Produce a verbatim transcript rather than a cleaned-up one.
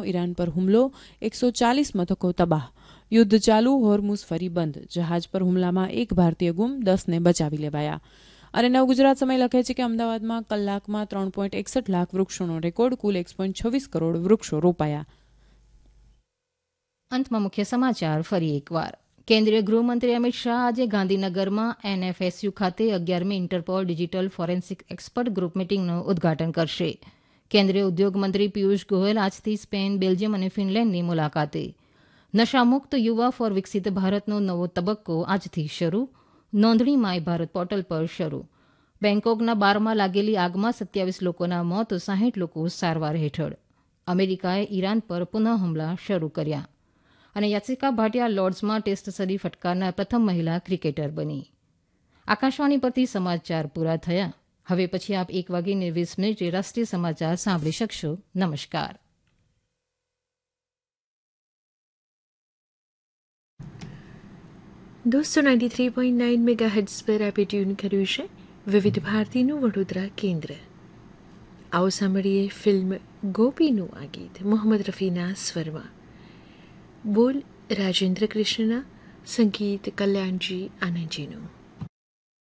Iran પર હુમલો, એકસો ચાલીસ મથકો તબાહ. યુદ્ધ ચાલુ, હોર્મુઝ ફરી બંધ. જહાજ પર હુમલામાં એક ભારતીય ગુમ, દસને બચાવી લેવાયા. અને નવ ગુજરાત સમય લખે છે કે અમદાવાદમાં કલાકમાં ત્રણ પોઈન્ટ એકસઠ લાખ વૃક્ષોનો રેકોર્ડ, કુલ એક પોઈન્ટ છવ્વીસ કરોડ વૃક્ષો રોપાયા. અંતમાં મુખ્ય સમાચાર ફરી એકવાર. કેન્દ્રીય ગૃહમંત્રી અમિત શાહ આજે ગાંધીનગરમાં એનએફએસયુ ખાતે અગિયારમી Interpol digital forensic expert group મીટિંગનું ઉદઘાટન કરશે. કેન્દ્રીય ઉદ્યોગ મંત્રી પિયુષ ગોયલ આજથી સ્પેન, બેલ્જિયમ અને ફિનલેન્ડની મુલાકાતે. નશામુક્ત યુવા ફોર વિકસિત ભારતનો નવો તબક્કો આજથી શરૂ, નોંધણી માય ભારત પોર્ટલ પર શરૂ. બેંકોકના બારમાં લાગેલી આગમાં સત્યાવીસ લોકોના મોત, સાહીઠ લોકો સારવાર હેઠળ. અમેરિકાએ ઈરાન પર પુનઃ હુમલા શરૂ કર્યા. અને યાસિકા ભાટિયા લોર્ડ્સમાં ટેસ્ટ સદી ફટકારનાર પ્રથમ મહિલા ક્રિકેટર બની. આકાશવાણી પરથી સમાચાર પૂરા થયા. હવે પછી આપ એક વાગીને વીસ મિનિટે રાષ્ટ્રીય સમાચાર સાંભળી શકશો. નમસ્કાર. દોસ્તો ninety three point nine mega heads પર આપે ટ્યુન કર્યું છે વિવિધ ભારતીનું વડોદરા કેન્દ્ર. આવો સાંભળીએ ફિલ્મ ગોપીનું આ ગીત મોહમ્મદ રફીના સ્વરમાં. બોલ રાજેન્દ્ર કૃષ્ણના, સંગીત કલ્યાણજી આનંદજીનું.